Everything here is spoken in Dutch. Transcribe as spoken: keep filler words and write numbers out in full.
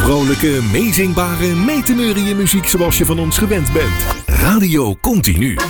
Vrolijke, meezingbare, meeteneurie muziek zoals je van ons gewend bent. Radio Continu.